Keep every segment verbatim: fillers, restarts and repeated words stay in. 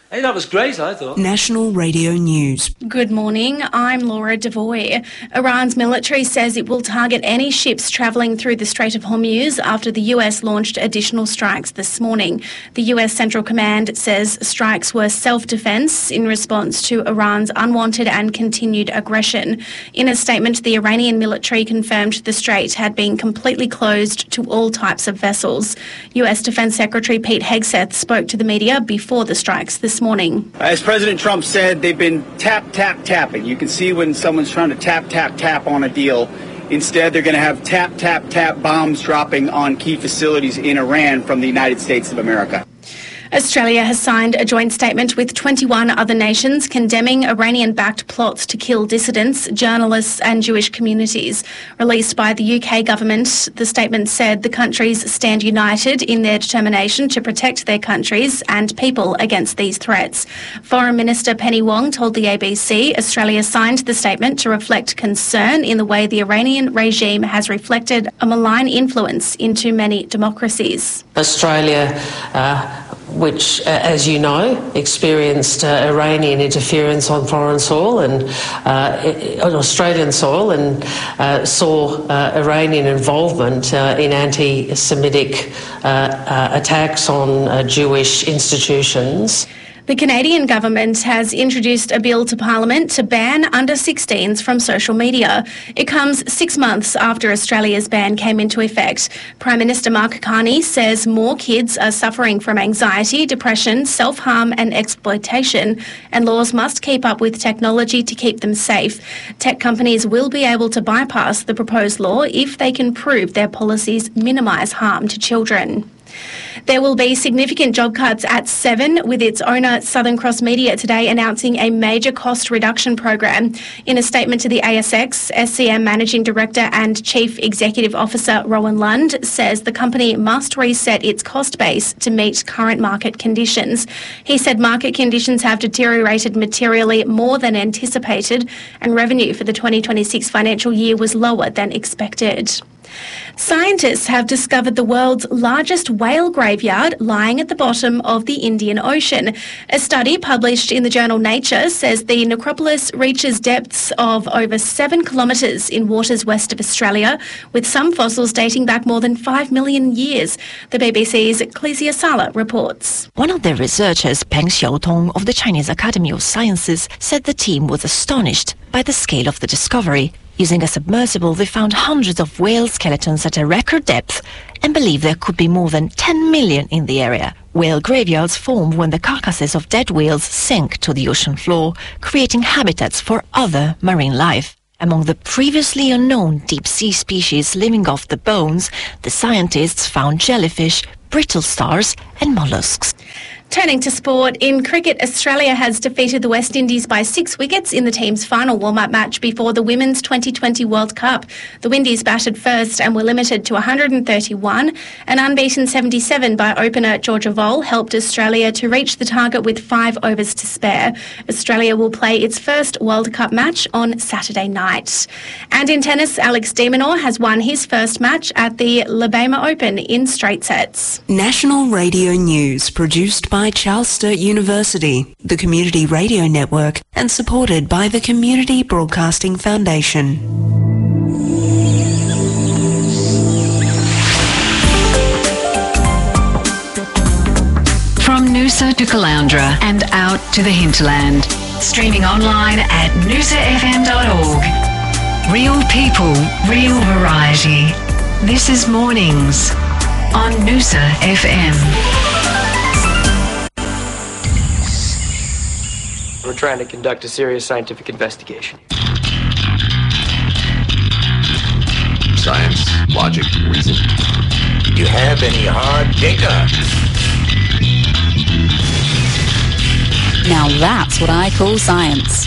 Hey, that was great, I thought. National Radio News. Good morning, I'm Laura Devoy. Iran's military says it will target any ships travelling through the Strait of Hormuz after the U S launched additional strikes this morning. The U S Central Command says strikes were self-defence in response to Iran's unwanted and continued aggression. In a statement, the Iranian military confirmed the strait had been completely closed to all types of vessels. U S Defence Secretary Pete Hegseth spoke to the media before the strikes this morning. As President Trump said, they've been tap, tap, tapping. You can see when someone's trying to tap, tap, tap on a deal. Instead, they're going to have tap, tap, tap bombs dropping on key facilities in Iran from the United States of America. Australia has signed a joint statement with twenty-one other nations condemning Iranian-backed plots to kill dissidents, journalists and Jewish communities. Released by the U K government, the statement said the countries stand united in their determination to protect their countries and people against these threats. Foreign Minister Penny Wong told the A B C Australia signed the statement to reflect concern in the way the Iranian regime has reflected a malign influence into many democracies. Australia uh, which, uh, as you know, experienced uh, Iranian interference on foreign soil and uh, on Australian soil and uh, saw uh, Iranian involvement uh, in anti-Semitic uh, uh, attacks on uh, Jewish institutions. The Canadian government has introduced a bill to Parliament to ban under sixteens from social media. It comes six months after Australia's ban came into effect. Prime Minister Mark Carney says more kids are suffering from anxiety, depression, self-harm and exploitation, and laws must keep up with technology to keep them safe. Tech companies will be able to bypass the proposed law if they can prove their policies minimise harm to children. There will be significant job cuts at Seven, with its owner Southern Cross Media today announcing a major cost reduction program. In a statement to the A S X, S C M Managing Director and Chief Executive Officer Rowan Lund says the company must reset its cost base to meet current market conditions. He said market conditions have deteriorated materially more than anticipated, and revenue for the twenty twenty-six financial year was lower than expected. Scientists have discovered the world's largest whale graveyard lying at the bottom of the Indian Ocean. A study published in the journal Nature says the necropolis reaches depths of over seven kilometres in waters west of Australia, with some fossils dating back more than five million years. The B B C's Clesia Sala reports. One of their researchers, Peng Xiaotong of the Chinese Academy of Sciences, said the team was astonished by the scale of the discovery. Using a submersible, they found hundreds of whale skeletons at a record depth and believe there could be more than ten million in the area. Whale graveyards form when the carcasses of dead whales sink to the ocean floor, creating habitats for other marine life. Among the previously unknown deep-sea species living off the bones, the scientists found jellyfish, brittle stars and mollusks. Turning to sport, in cricket, Australia has defeated the West Indies by six wickets in the team's final warm-up match before the Women's twenty twenty World Cup. The Windies batted first and were limited to one hundred thirty-one. An unbeaten seventy-seven by opener Georgia Voll helped Australia to reach the target with five overs to spare. Australia will play its first World Cup match on Saturday night. And in tennis, Alex de Minaur has won his first match at the Lebama Open in straight sets. National Radio News, produced by by Charles Sturt University, the Community Radio Network, and supported by the Community Broadcasting Foundation. From Noosa to Caloundra and out to the hinterland. Streaming online at noosa f m dot org. Real people, real variety. This is Mornings on Noosa F M. We're trying to conduct a serious scientific investigation. Science, logic, reason. Do you have any hard data? Now that's what I call science.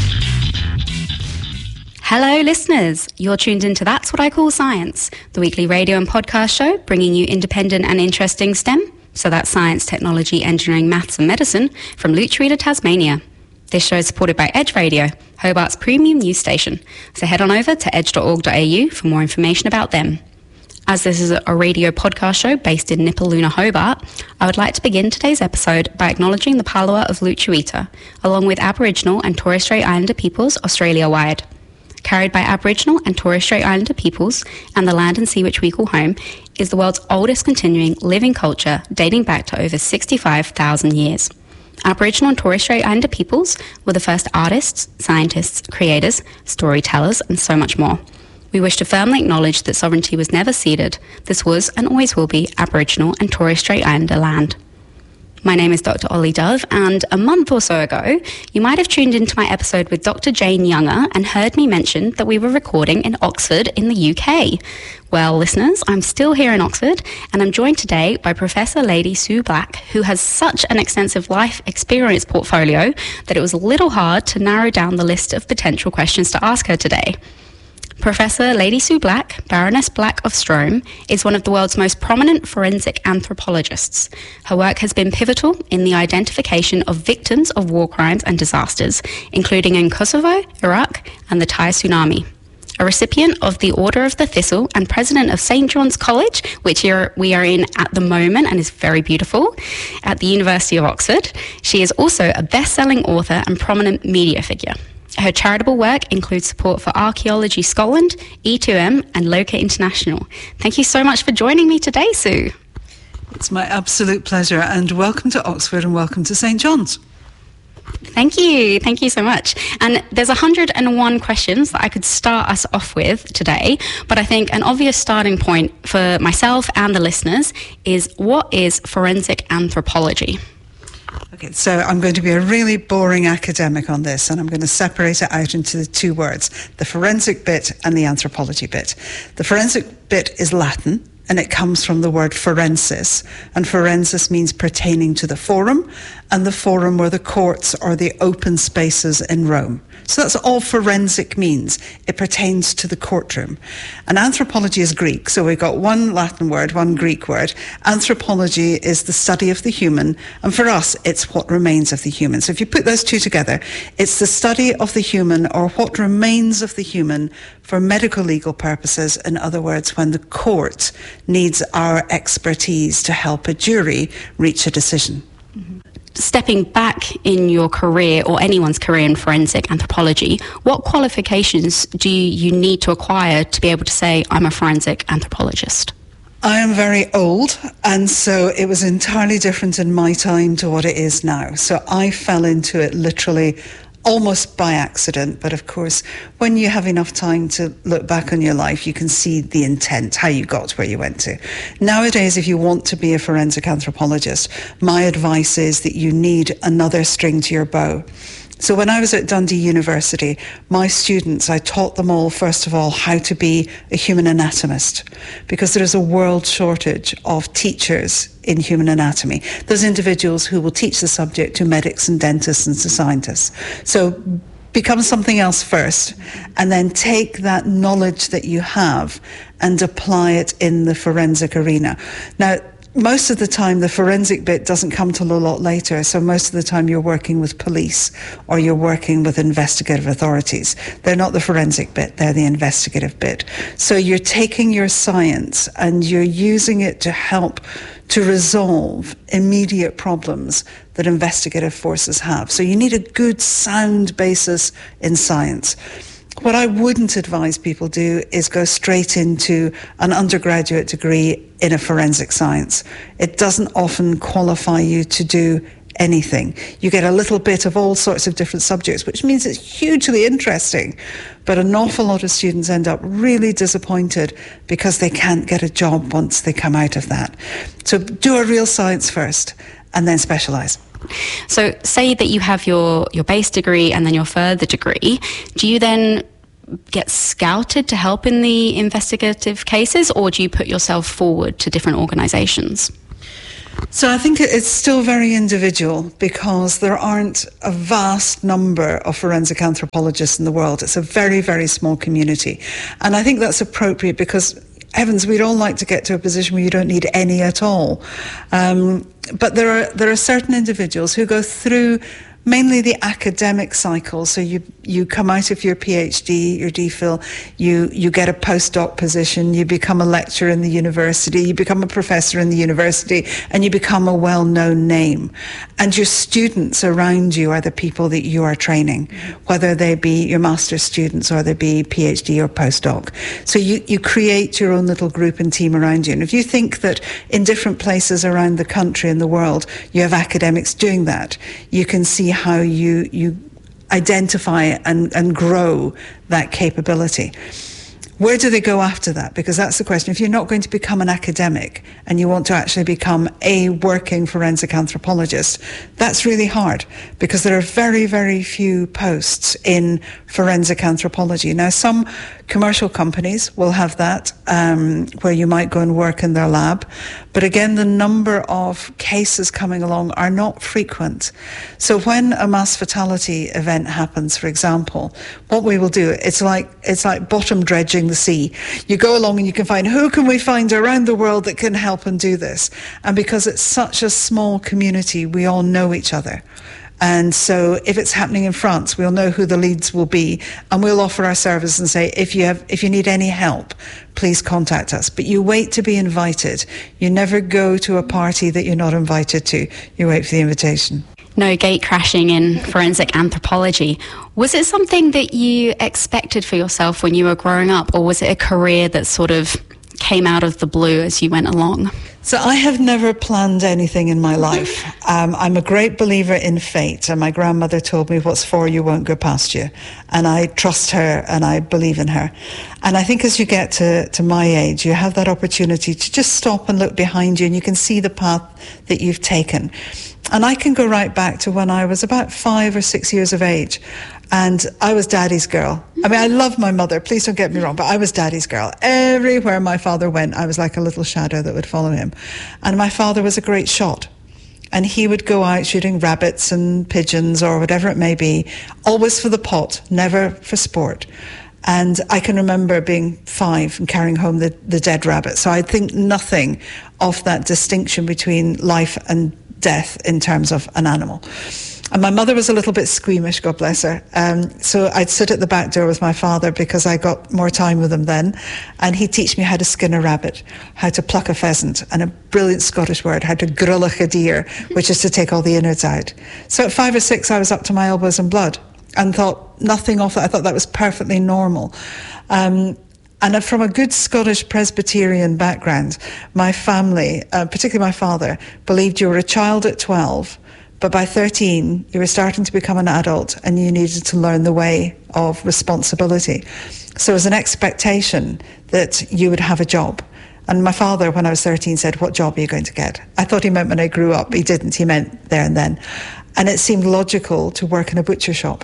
Hello listeners, you're tuned into That's What I Call Science, the weekly radio and podcast show bringing you independent and interesting STEM, so that's science, technology, engineering, maths and medicine, from Lutruwita, Tasmania. This show is supported by Edge Radio, Hobart's premium news station, so head on over to edge dot org dot a u for more information about them. As this is a radio podcast show based in Nipaluna, Hobart, I would like to begin today's episode by acknowledging the Palawa of Lutruwita, along with Aboriginal and Torres Strait Islander peoples Australia-wide. Carried by Aboriginal and Torres Strait Islander peoples and the land and sea which we call home, is the world's oldest continuing living culture dating back to over sixty-five thousand years. Aboriginal and Torres Strait Islander peoples were the first artists, scientists, creators, storytellers, and so much more. We wish to firmly acknowledge that sovereignty was never ceded. This was and always will be Aboriginal and Torres Strait Islander land. My name is Doctor Ollie Dove, and a month or so ago, you might have tuned into my episode with Doctor Jane Younger and heard me mention that we were recording in Oxford in the U K. Well, listeners, I'm still here in Oxford, and I'm joined today by Professor Lady Sue Black, who has such an extensive life experience portfolio that it was a little hard to narrow down the list of potential questions to ask her today. Professor Lady Sue Black, Baroness Black of Strome, is one of the world's most prominent forensic anthropologists. Her work has been pivotal in the identification of victims of war crimes and disasters, including in Kosovo, Iraq, and the Thai tsunami. A recipient of the Order of the Thistle and president of Saint John's College, which we are in at the moment and is very beautiful, at the University of Oxford, she is also a best-selling author and prominent media figure. Her charitable work includes support for Archaeology Scotland, E two M and Loca International. Thank you so much for joining me today, Sue. It's my absolute pleasure, and welcome to Oxford and welcome to Saint John's. Thank you. Thank you so much. And there's one hundred and one questions that I could start us off with today, but I think an obvious starting point for myself and the listeners is, what is forensic anthropology? Okay, so I'm going to be a really boring academic on this, and I'm going to separate it out into the two words, the forensic bit and the anthropology bit. The forensic bit is Latin, and it comes from the word forensis, and forensis means pertaining to the forum, and the forum were the courts or the open spaces in Rome. So that's all forensic means. It pertains to the courtroom. And anthropology is Greek, so we've got one Latin word, one Greek word. Anthropology is the study of the human, and for us, it's what remains of the human. So if you put those two together, it's the study of the human, or what remains of the human, for medical legal purposes. In other words, when the court needs our expertise to help a jury reach a decision. Mm-hmm. Stepping back in your career, or anyone's career in forensic anthropology, what qualifications do you need to acquire to be able to say, I'm a forensic anthropologist? I am very old, and so it was entirely different in my time to what it is now. So I fell into it literally almost by accident, but of course, when you have enough time to look back on your life, you can see the intent, how you got where you went to. Nowadays, if you want to be a forensic anthropologist, my advice is that you need another string to your bow. So when I was at Dundee University, my students, I taught them all, first of all, how to be a human anatomist, because there is a world shortage of teachers in human anatomy. Those individuals who will teach the subject to medics and dentists and to scientists. So become something else first, and then take that knowledge that you have and apply it in the forensic arena. Now, most of the time, the forensic bit doesn't come till a lot later, so most of the time you're working with police or you're working with investigative authorities. They're not the forensic bit, they're the investigative bit. So you're taking your science and you're using it to help to resolve immediate problems that investigative forces have. So you need a good, sound basis in science. What I wouldn't advise people do is go straight into an undergraduate degree in a forensic science. It doesn't often qualify you to do anything. You get a little bit of all sorts of different subjects, which means it's hugely interesting. But an awful lot of students end up really disappointed because they can't get a job once they come out of that. So do a real science first and then specialise. So say that you have your, your base degree and then your further degree. Do you then get scouted to help in the investigative cases, or do you put yourself forward to different organisations? So I think it's still very individual, because there aren't a vast number of forensic anthropologists in the world. It's a very, very small community. And I think that's appropriate because, heavens, we'd all like to get to a position where you don't need any at all. Um, but there are there are certain individuals who go through mainly the academic cycle. So you you come out of your PhD, your DPhil, you you get a postdoc position, you become a lecturer in the university, you become a professor in the university, and you become a well-known name. And your students around you are the people that you are training, whether they be your master's students or they be PhD or postdoc. So you, you create your own little group and team around you. And if you think that in different places around the country and the world you have academics doing that, you can see how you you identify and, and grow that capability. Where do they go after that? Because that's the question. If you're not going to become an academic and you want to actually become a working forensic anthropologist, that's really hard because there are very, very few posts in forensic anthropology. Now, some commercial companies will have that, um, where you might go and work in their lab. But again, the number of cases coming along are not frequent. So when a mass fatality event happens, for example, what we will do, it's like it's like bottom dredging the sea. You go along and you can find, who can we find around the world that can help and do this? And because it's such a small community, we all know each other. And so if it's happening in France, we'll know who the leads will be, and we'll offer our service and say, if you have, if you need any help, please contact us. But you wait to be invited. You never go to a party that you're not invited to. You wait for the invitation. No gate crashing in forensic anthropology. Was it something that you expected for yourself when you were growing up, or was it a career that sort of came out of the blue as you went along? So I have never planned anything in my life. Um, I'm a great believer in fate, and my grandmother told me, what's for you won't go past you. And I trust her and I believe in her. And I think as you get to, to my age, you have that opportunity to just stop and look behind you, and you can see the path that you've taken. And I can go right back to when I was about five or six years of age. And I was daddy's girl. I mean, I love my mother, please don't get me wrong, but I was daddy's girl. Everywhere my father went, I was like a little shadow that would follow him. And my father was a great shot. And he would go out shooting rabbits and pigeons or whatever it may be, always for the pot, never for sport. And I can remember being five and carrying home the, the dead rabbit. So I think nothing of that distinction between life and death in terms of an animal. And my mother was a little bit squeamish, God bless her. Um, so I'd sit at the back door with my father because I got more time with him then. And he'd teach me how to skin a rabbit, how to pluck a pheasant, and a brilliant Scottish word, how to grulach a deer, which is to take all the innards out. So at five or six, I was up to my elbows in blood and thought nothing of that. I thought that was perfectly normal. Um, And from a good Scottish Presbyterian background, my family, uh, particularly my father, believed you were a child at twelve, but by thirteen, you were starting to become an adult and you needed to learn the way of responsibility. So it was an expectation that you would have a job. And my father, when I was thirteen, said, what job are you going to get? I thought he meant when I grew up. He didn't. He meant there and then. And it seemed logical to work in a butcher shop.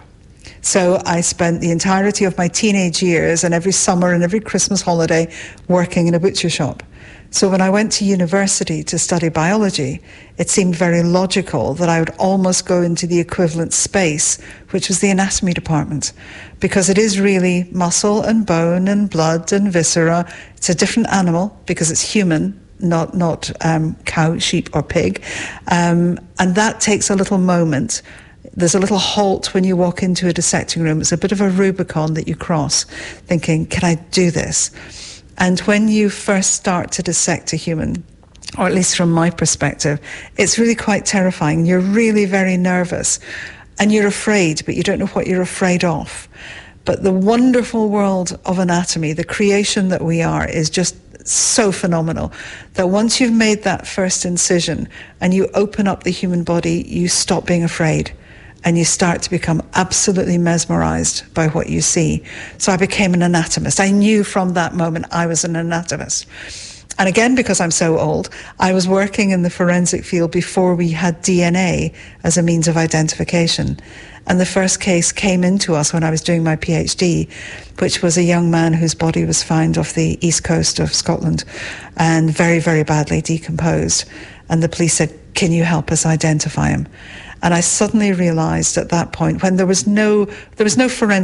So I spent the entirety of my teenage years and every summer and every Christmas holiday working in a butcher shop. So when I went to university to study biology, it seemed very logical that I would almost go into the equivalent space, which was the anatomy department, because it is really muscle and bone and blood and viscera. It's a different animal because it's human, not not um, cow, sheep or pig. Um, and that takes a little moment. There's a little halt when you walk into a dissecting room. It's a bit of a Rubicon that you cross, thinking, can I do this? And when you first start to dissect a human, or at least from my perspective, it's really quite terrifying. You're really very nervous and you're afraid, but you don't know what you're afraid of. But the wonderful world of anatomy, the creation that we are, is just so phenomenal that once you've made that first incision and you open up the human body, you stop being afraid. And you start to become absolutely mesmerized by what you see. So I became an anatomist. I knew from that moment I was an anatomist. And again, because I'm so old, I was working in the forensic field before we had D N A as a means of identification. And the first case came into us when I was doing my PhD, which was a young man whose body was found off the east coast of Scotland and very, very badly decomposed. And the police said, can you help us identify him? And I suddenly realized at that point, when there was no, there was no forensic